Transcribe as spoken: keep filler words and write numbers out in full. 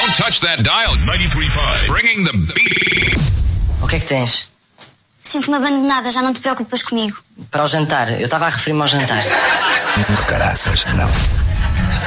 Don't touch that dial. ninety-three point five. Bringing the beat. O que é que tens? Sinto-me abandonada, já não te preocupas comigo. Para o jantar, eu estava a referir-me ao jantar. Caraças, não.